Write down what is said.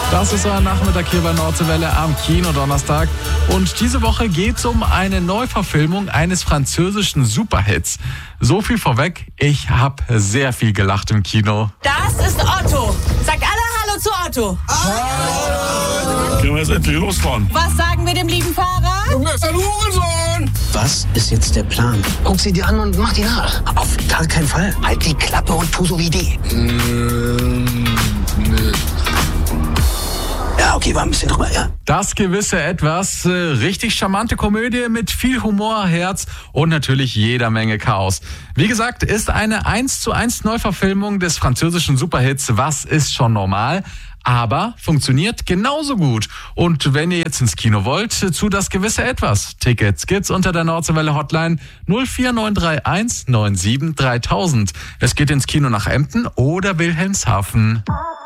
Das ist euer Nachmittag hier bei Nordseewelle am Kino-Donnerstag. Und diese Woche geht es um eine Neuverfilmung eines französischen Superhits. So viel vorweg, ich habe sehr viel gelacht im Kino. Das ist Otto. Sagt alle Hallo zu Otto. Können wir jetzt endlich losfahren? Was sagen wir dem lieben Fahrer? Junge, ist ein Hurensohn! Was ist jetzt der Plan? Guck sie dir an und mach die nach. Auf gar keinen Fall. Halt die Klappe und tu so wie die. Ja, okay, war ein bisschen drüber, ja. Das gewisse Etwas, richtig charmante Komödie mit viel Humor, Herz und natürlich jeder Menge Chaos. Wie gesagt, ist eine 1:1 Neuverfilmung des französischen Superhits Was ist schon normal? Aber funktioniert genauso gut. Und wenn ihr jetzt ins Kino wollt, zu Das gewisse Etwas. Tickets gibt's unter der Nordseewelle Hotline 04931 97 3000. Es geht ins Kino nach Emden oder Wilhelmshaven.